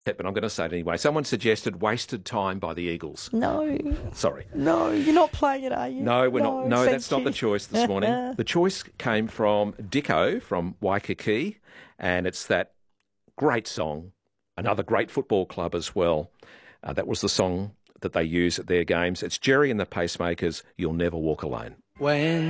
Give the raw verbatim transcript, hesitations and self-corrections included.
But I'm going to say it anyway. Someone suggested Wasted Time by the Eagles. No. Sorry. No, you're not playing it, are you? No, we're no, not. No, thank that's not you. the choice this morning. The choice came from Dicko from Waikiki, and it's that great song, another great football club as well. Uh, that was the song that they use at their games. It's Jerry and the Pacemakers, You'll Never Walk Alone. When